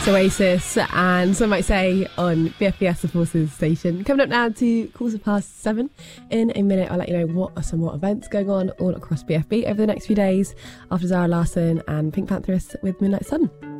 That's Oasis, and some might say on BFBS, the Forces station. Coming up now to 7:15. In a minute, I'll let you know what are some more events going on all across BFB over the next few days after Zara Larsson and Pink Pantheress with Moonlight Sun.